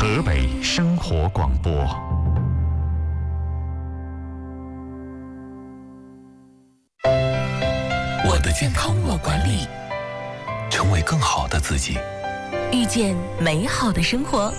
河北生活广播。 我的健康我管理，成为更好的自己， 遇见美好的生活。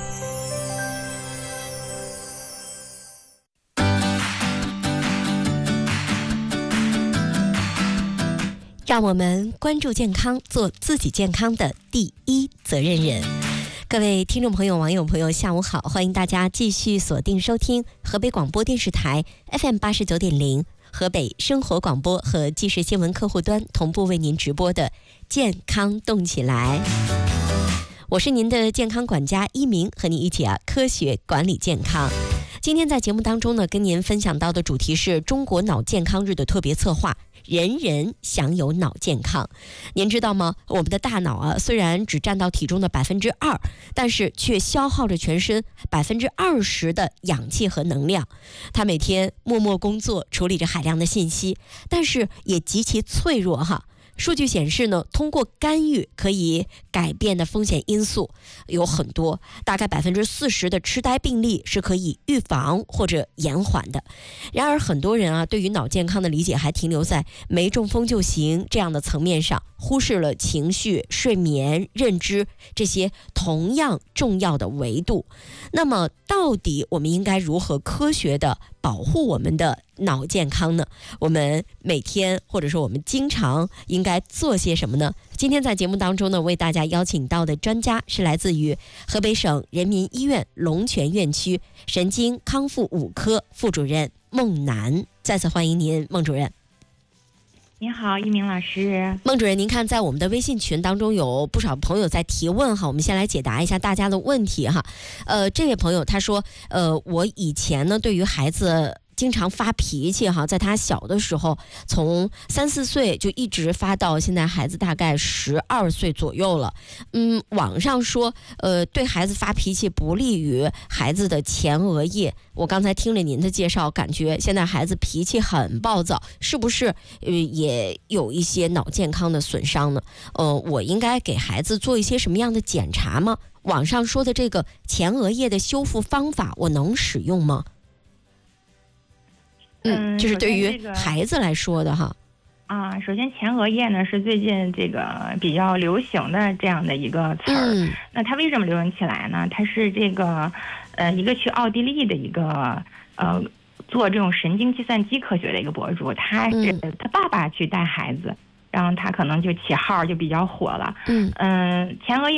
让我们关注健康，做自己健康的第一责任人。各位听众朋友、网友朋友，下午好！欢迎大家继续锁定收听河北广播电视台 FM89.0、河北生活广播和即时新闻客户端同步为您直播的《健康动起来》。我是您的健康管家一鸣，和你一起科学管理健康。今天在节目当中呢，跟您分享到的主题是中国脑健康日的特别策划。人人享有脑健康，您知道吗？我们的大脑虽然只占到体重的2%，但是却消耗着全身20%的氧气和能量。它每天默默工作，处理着海量的信息，但是也极其脆弱哈。数据显示呢，通过干预可以改变的风险因素有很多，大概40%的痴呆病例是可以预防或者延缓的。然而很多人对于脑健康的理解还停留在没中风就行这样的层面上，忽视了情绪、睡眠、认知这些同样重要的维度。那么到底我们应该如何科学的保护我们的脑健康呢？我们每天或者说我们经常应该做些什么呢？今天在节目当中呢，为大家邀请到的专家是来自于河北省人民医院龙泉院区神经康复5科副主任孟楠。再次欢迎您，孟主任。 您好，一鸣老师。 孟主任，您看在我们的微信群当中有不少朋友在提问哈，我们先来解答一下大家的问题哈。这位朋友他说，我以前呢对于孩子经常发脾气哈，在他小的时候，从3、4岁就一直发到现在孩子大概12岁左右了。网上说，对孩子发脾气不利于孩子的前额叶。我刚才听了您的介绍，感觉现在孩子脾气很暴躁，是不是也有一些脑健康的损伤呢？我应该给孩子做一些什么样的检查吗？网上说的这个前额叶的修复方法，我能使用吗？这是对于孩子来说的哈。 首先前额叶呢是最近这个比较流行的这样的一个词儿。那它为什么流行起来呢？它是这个一个去奥地利的一个做这种神经计算机科学的一个博主，他是他爸爸去带孩子，然后他可能就起号就比较火了。前额叶